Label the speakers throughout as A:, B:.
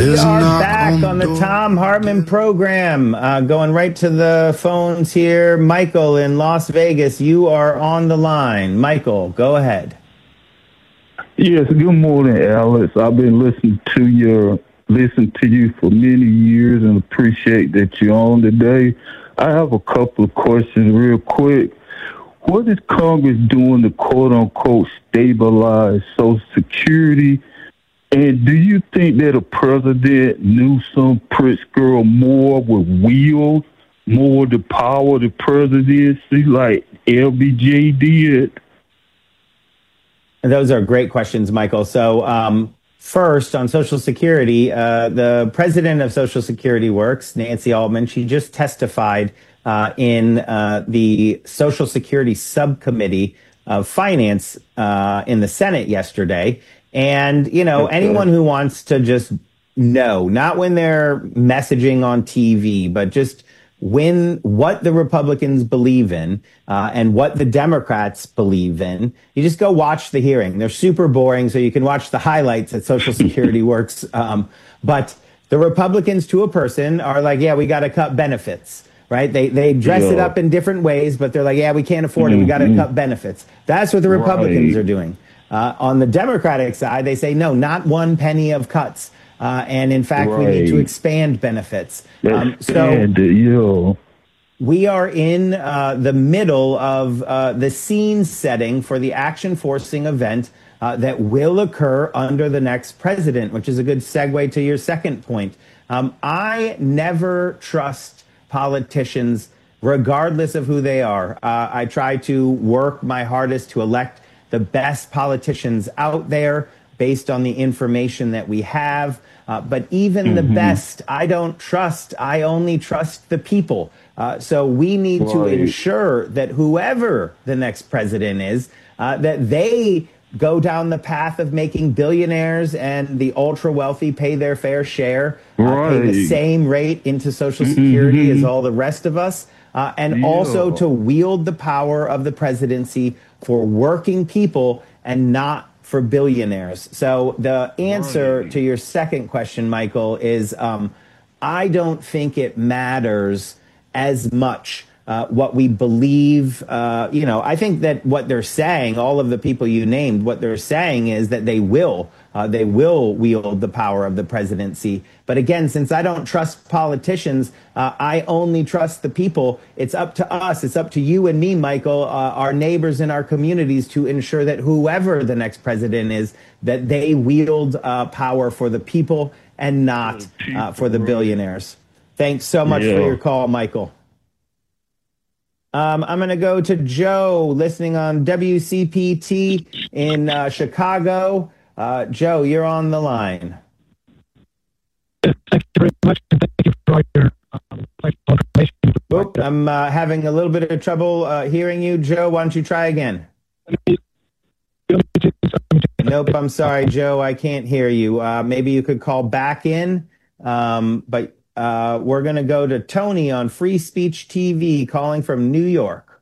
A: We are back on the Thom Hartmann program, going right to the phones here. Michael in Las Vegas, you are on the line. Michael, go ahead.
B: Yes, good morning, Alex. I've been listening to you for many years and appreciate that you're on today. I have a couple of questions real quick. What is Congress doing to quote-unquote stabilize Social Security? And do you think that a president, Newsom, Pritzker, Moore would wield more the power of the presidency like LBJ did?
A: Those are great questions, Michael. So first, on Social Security, the president of Social Security Works, Nancy Altman, she just testified in the Social Security Subcommittee of Finance in the Senate yesterday. And, anyone who wants to just know, not when they're messaging on TV, but just what the Republicans believe in and what the Democrats believe in, you just go watch the hearing. They're super boring, so you can watch the highlights at Social Security Works. But the Republicans, to a person, are like, yeah, we got to cut benefits. Right? They dress it up in different ways, but they're like, yeah, we can't afford it. We got to cut benefits. That's what the Republicans are doing. On the Democratic side, they say, no, not one penny of cuts. And in fact, we need to expand benefits. So we are in the middle of the scene setting for the action forcing event that will occur under the next president, which is a good segue to your second point. I never trust politicians, regardless of who they are. I try to work my hardest to elect the best politicians out there based on the information that we have. But even the best, I don't trust. I only trust the people. So we need to ensure that whoever the next president is, that they go down the path of making billionaires and the ultra wealthy pay their fair share, pay the same rate into Social Security as all the rest of us, and also to wield the power of the presidency for working people and not for billionaires. So the answer to your second question, Michael, is I don't think it matters as much what we believe. I think that what they're saying, all of the people you named, what they're saying is that they will wield the power of the presidency. But again, since I don't trust politicians, I only trust the people. It's up to us. It's up to you and me, Michael, our neighbors in our communities, to ensure that whoever the next president is, that they wield power for the people and not for the billionaires. Thanks so much for your call, Michael. I'm going to go to Joe, listening on WCPT in Chicago. Joe, you're on the line.
C: Thank you very much. Thank you for your information.
A: I'm having a little bit of trouble hearing you. Joe, why don't you try again? Nope, I'm sorry, Joe. I can't hear you. Maybe you could call back in. But we're going to go to Tony on Free Speech TV, calling from New York.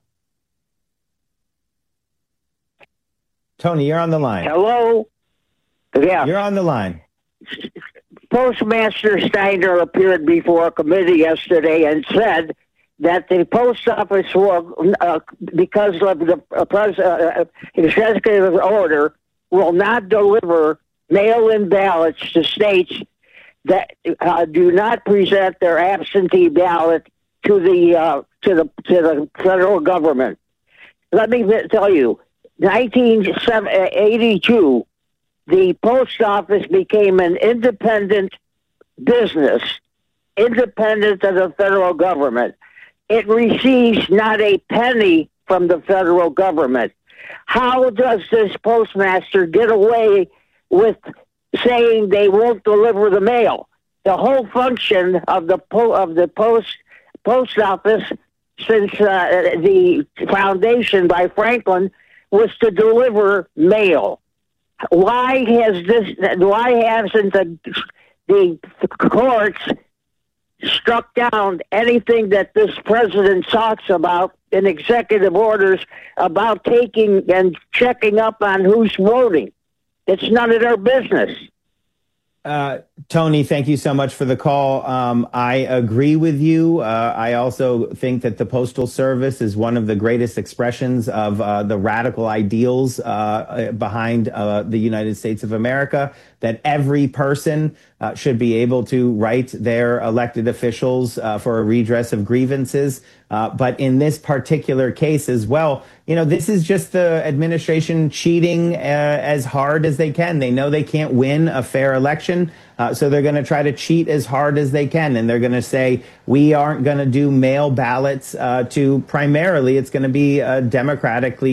A: Tony, you're on the line.
D: Hello? Yeah.
A: You're on the line.
D: Postmaster Steiner appeared before a committee yesterday and said that the post office will, because of the executive order, will not deliver mail-in ballots to states that do not present their absentee ballot to the federal government. Let me tell you, 1982, the post office became an independent business, independent of the federal government. It receives not a penny from the federal government. How does this postmaster get away with saying they won't deliver the mail? The whole function of the post office since the foundation by Franklin was to deliver mail. Why hasn't the courts struck down anything that this president talks about in executive orders about taking and checking up on who's voting? It's none of their business.
A: Tony, thank you so much for the call. I agree with you. I also think that the Postal Service is one of the greatest expressions of the radical ideals behind the United States of America, that every person should be able to write their elected officials for a redress of grievances. But in this particular case as well, this is just the administration cheating as hard as they can. They know they can't win a fair election. So they're going to try to cheat as hard as they can. And they're going to say, we aren't going to do mail ballots primarily. It's going to be democratically